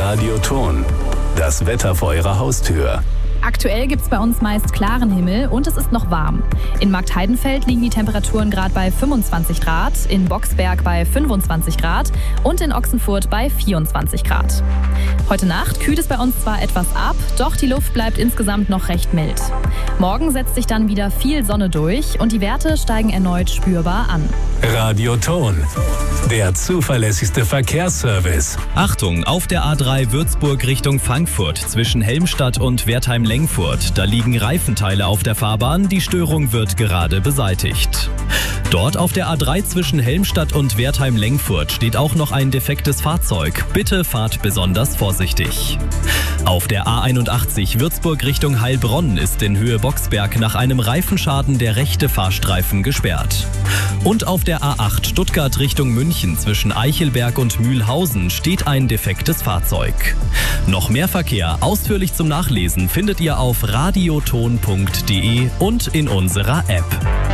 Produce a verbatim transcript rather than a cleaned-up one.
Radioton. Das Wetter vor Ihrer Haustür. Aktuell gibt es bei uns meist klaren Himmel und es ist noch warm. In Marktheidenfeld liegen die Temperaturen gerade bei fünfundzwanzig Grad, in Boxberg bei fünfundzwanzig Grad und in Ochsenfurt bei vierundzwanzig Grad. Heute Nacht kühlt es bei uns zwar etwas ab, doch die Luft bleibt insgesamt noch recht mild. Morgen setzt sich dann wieder viel Sonne durch und die Werte steigen erneut spürbar an. Radioton, der zuverlässigste Verkehrsservice. Achtung, auf der A drei Würzburg Richtung Frankfurt zwischen Helmstadt und Wertheim-Lengfurt. Da liegen Reifenteile auf der Fahrbahn, die Störung wird gerade beseitigt. Dort auf der A drei zwischen Helmstadt und Wertheim-Lengfurt steht auch noch ein defektes Fahrzeug. Bitte fahrt besonders vorsichtig. Auf der A einundachtzig Würzburg Richtung Heilbronn ist in Höhe Boxberg nach einem Reifenschaden der rechte Fahrstreifen gesperrt. Und auf der A acht Stuttgart Richtung München zwischen Eichelberg und Mühlhausen steht ein defektes Fahrzeug. Noch mehr Verkehr ausführlich zum Nachlesen findet ihr auf radioton punkt de und in unserer App.